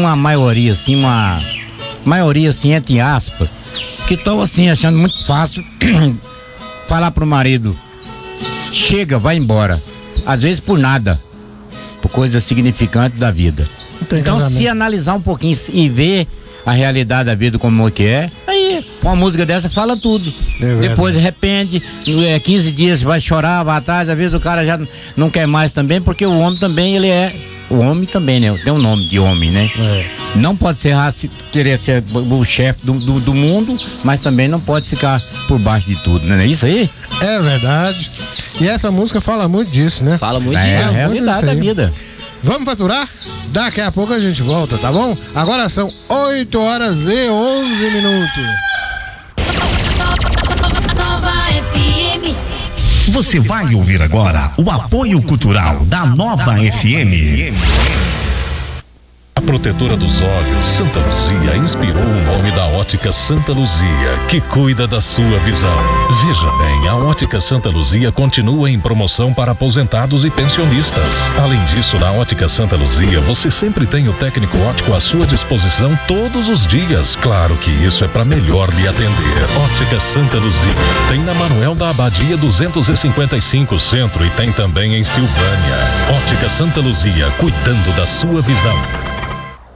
uma maioria assim, entre aspas, que estão assim, achando muito fácil falar pro marido, chega, vai embora. Às vezes por nada, por coisa significante da vida. Então, se analisar um pouquinho e ver a realidade da vida como que é, aí uma música dessa fala tudo. Depois arrepende, 15 dias vai chorar, vai atrás, às vezes o cara já não quer mais também, porque o homem também, ele é o homem também, né? Tem um nome de homem, né? Não pode ser querer ser o chefe do mundo, mas também não pode ficar por baixo de tudo, né? Não é isso aí? É verdade. E essa música fala muito disso, né? Fala muito É a disso. realidade da vida. Vamos faturar? Daqui a pouco a gente volta, tá bom? Agora são 8h11. Nova FM. Você vai ouvir agora o apoio cultural da Nova FM. A protetora dos olhos, Santa Luzia, inspirou o nome da Ótica Santa Luzia, que cuida da sua visão. Veja bem, a Ótica Santa Luzia continua em promoção para aposentados e pensionistas. Além disso, na Ótica Santa Luzia, você sempre tem o técnico óptico à sua disposição todos os dias. Claro que isso é para melhor lhe atender. Ótica Santa Luzia tem na Manuel da Abadia 255 Centro e tem também em Silvânia. Ótica Santa Luzia, cuidando da sua visão.